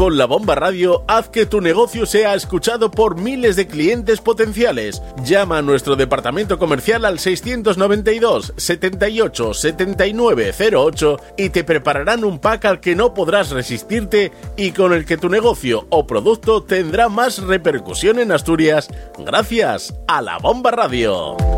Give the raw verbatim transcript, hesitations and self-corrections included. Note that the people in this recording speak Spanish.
Con La Bomba Radio, haz que tu negocio sea escuchado por miles de clientes potenciales. Llama a nuestro departamento comercial al seiscientos noventa y dos, setenta y ocho, setenta y nueve cero ocho y te prepararán un pack al que no podrás resistirte y con el que tu negocio o producto tendrá más repercusión en Asturias gracias a La Bomba Radio.